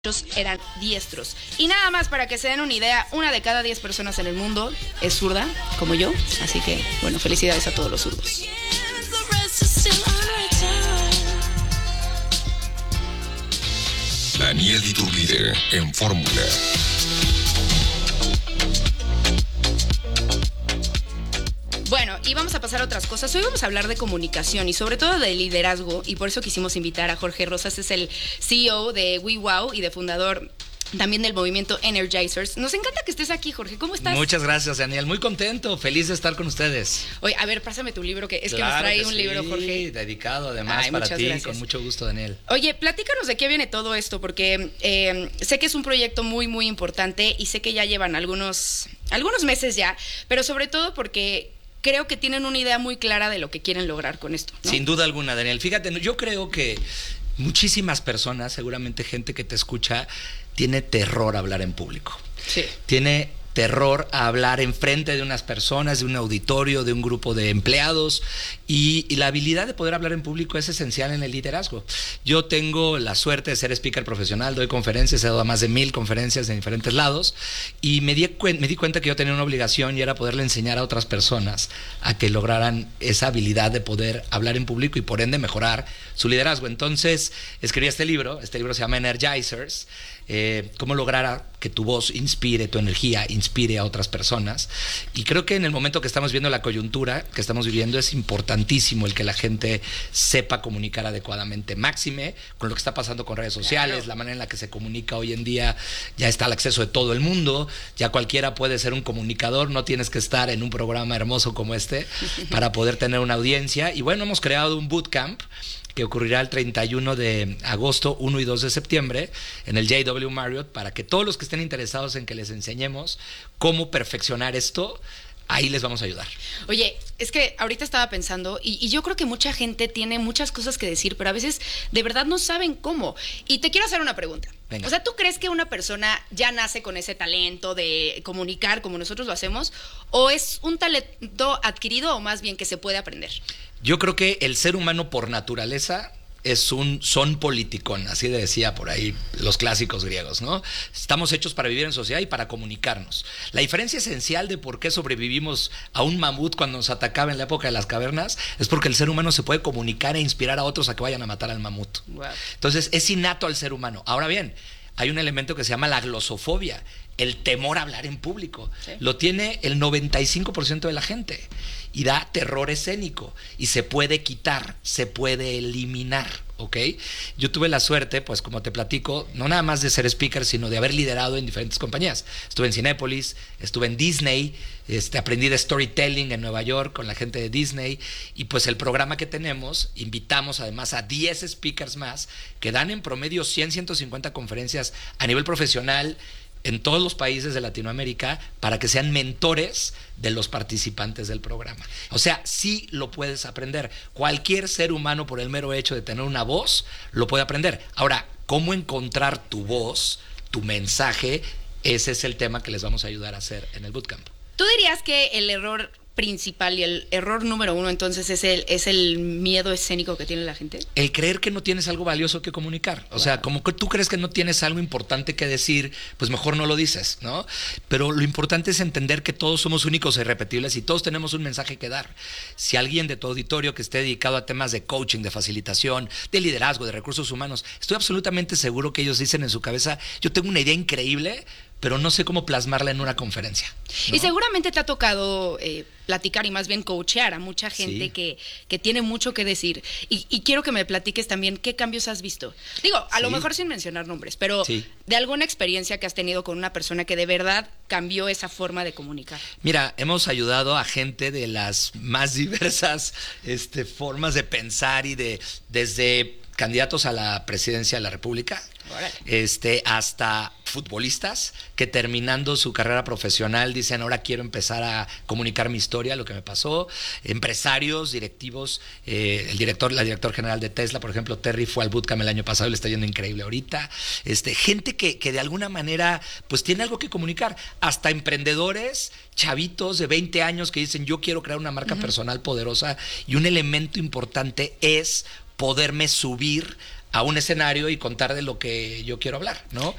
eran diestros. Y nada más para que se den una idea, 1 de cada 10 personas en el mundo es zurda, como yo. Así que, bueno, felicidades a todos los zurdos. Daniel Iturbide en Fórmula. Bueno, y vamos a pasar a otras cosas. Hoy vamos a hablar de comunicación y sobre todo de liderazgo, y por eso quisimos invitar a Jorge Rosas. Es el CEO de WeWow y de fundador también del movimiento Energizers. Nos encanta que estés aquí, Jorge. ¿Cómo estás? Muchas gracias, Daniel. Muy contento, feliz de estar con ustedes. Oye, a ver, pásame tu libro, que es claro que nos trae que un sí, libro, Jorge. Dedicado además para muchas ti, gracias. con mucho gusto, Daniel. Oye, platícanos de qué viene todo esto, porque sé que es un proyecto muy, muy importante y sé que ya llevan algunos meses ya, pero sobre todo porque creo que tienen una idea muy clara de lo que quieren lograr con esto, ¿no? Sin duda alguna, Daniel. Fíjate, yo creo que muchísimas personas, seguramente gente que te escucha, tiene terror a hablar en público. Sí. Tiene terror a hablar enfrente de unas personas, de un auditorio, de un grupo de empleados, y la habilidad de poder hablar en público es esencial en el liderazgo. Yo tengo la suerte de ser speaker profesional, doy conferencias, he dado a más de 1000 conferencias en diferentes lados, y me di cuenta que yo tenía una obligación, y era poderle enseñar a otras personas a que lograran esa habilidad de poder hablar en público y por ende mejorar su liderazgo. Entonces escribí este libro se llama Energizers, cómo lograr que tu voz inspire, tu energía inspire a otras personas. Y creo que en el momento que estamos viendo la coyuntura que estamos viviendo es importantísimo el que la gente sepa comunicar adecuadamente, máxime con lo que está pasando con redes sociales, claro. La manera en la que se comunica hoy en día, ya está al acceso de todo el mundo, ya cualquiera puede ser un comunicador, no tienes que estar en un programa hermoso como este para poder tener una audiencia. Y bueno, hemos creado un bootcamp que ocurrirá el 31 de agosto, 1 y 2 de septiembre, en el JW Marriott, para que todos los que estén interesados en que les enseñemos cómo perfeccionar esto, ahí les vamos a ayudar. Oye, es que ahorita estaba pensando, y yo creo que mucha gente tiene muchas cosas que decir, pero a veces de verdad no saben cómo. Y te quiero hacer una pregunta. Venga. O sea, ¿tú crees que una persona ya nace con ese talento de comunicar como nosotros lo hacemos? ¿O es un talento adquirido o más bien que se puede aprender? Yo creo que el ser humano por naturaleza es un son politicón, así decía por ahí los clásicos griegos, ¿no? Estamos hechos para vivir en sociedad y para comunicarnos. La diferencia esencial de por qué sobrevivimos a un mamut cuando nos atacaba en la época de las cavernas es porque el ser humano se puede comunicar e inspirar a otros a que vayan a matar al mamut. Wow. Entonces es innato al ser humano. Ahora bien, hay un elemento que se llama la glosofobia, el temor a hablar en público. ¿Sí? Lo tiene el 95% de la gente y da terror escénico y se puede quitar, se puede eliminar, ¿ok? Yo tuve la suerte, pues como te platico, no nada más de ser speaker, sino de haber liderado en diferentes compañías. Estuve en Cinépolis, estuve en Disney, aprendí de storytelling en Nueva York con la gente de Disney, y pues el programa que tenemos, invitamos además a 10 speakers más que dan en promedio 100, 150 conferencias a nivel profesional en todos los países de Latinoamérica para que sean mentores de los participantes del programa. O sea, sí lo puedes aprender. Cualquier ser humano, por el mero hecho de tener una voz, lo puede aprender. Ahora, ¿cómo encontrar tu voz, tu mensaje? Ese es el tema que les vamos a ayudar a hacer en el bootcamp. ¿Tú dirías que el error principal y el error número 1 entonces es el miedo escénico que tiene la gente? El creer que no tienes algo valioso que comunicar. O sea, como que tú crees que no tienes algo importante que decir, pues mejor no lo dices, ¿no? Pero lo importante es entender que todos somos únicos e irrepetibles y todos tenemos un mensaje que dar. Si alguien de tu auditorio que esté dedicado a temas de coaching, de facilitación, de liderazgo, de recursos humanos, estoy absolutamente seguro que ellos dicen en su cabeza, yo tengo una idea increíble, pero no sé cómo plasmarla en una conferencia, ¿no? Y seguramente te ha tocado platicar y más bien coachear a mucha gente, sí, que tiene mucho que decir. Y quiero que me platiques también qué cambios has visto. Digo, a lo mejor sin mencionar nombres, pero sí, de alguna experiencia que has tenido con una persona que de verdad cambió esa forma de comunicar. Mira, hemos ayudado a gente de las más diversas formas de pensar y desde candidatos a la presidencia de la República, hasta futbolistas que terminando su carrera profesional dicen ahora quiero empezar a comunicar mi historia, lo que me pasó, empresarios, directivos, la directora general de Tesla, por ejemplo, Terry, fue al bootcamp el año pasado y le está yendo increíble ahorita, gente que de alguna manera pues tiene algo que comunicar, hasta emprendedores, chavitos de 20 años que dicen yo quiero crear una marca personal poderosa, y un elemento importante es poderme subir a un escenario y contar de lo que yo quiero hablar, ¿no?